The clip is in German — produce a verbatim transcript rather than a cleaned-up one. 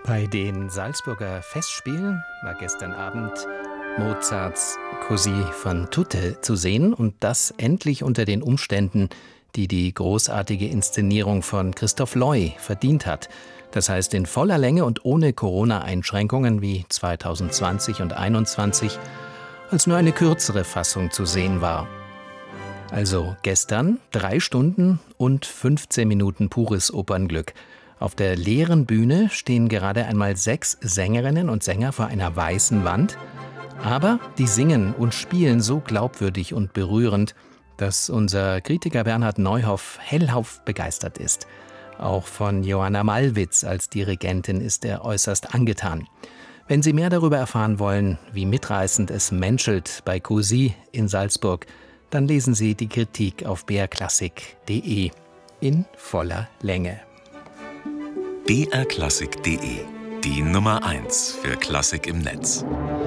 Bei den Salzburger Festspielen war gestern Abend Mozarts Così fan tutte zu sehen und das endlich unter den Umständen, die die großartige Inszenierung von Christoph Loy verdient hat. Das heißt in voller Länge und ohne Corona-Einschränkungen wie zweitausendzwanzig und einundzwanzig, als nur eine kürzere Fassung zu sehen war. Also gestern drei Stunden und fünfzehn Minuten pures Opernglück. Auf der leeren Bühne stehen gerade einmal sechs Sängerinnen und Sänger vor einer weißen Wand. Aber die singen und spielen so glaubwürdig und berührend, dass unser Kritiker Bernhard Neuhoff hellauf begeistert ist. Auch von Johanna Malwitz als Dirigentin ist er äußerst angetan. Wenn Sie mehr darüber erfahren wollen, wie mitreißend es menschelt bei Così in Salzburg, dann lesen Sie die Kritik auf b r klassik punkt de in voller Länge. b r klassik punkt de, die Nummer eins für Klassik im Netz.